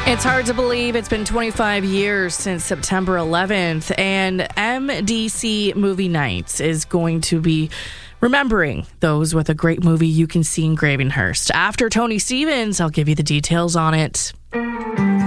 It's hard to believe it's been 25 years since September 11th, and MDC Movie Nights is going to be remembering those with a great movie you can see in Gravenhurst. After Tony Stevens, I'll give you the details on it.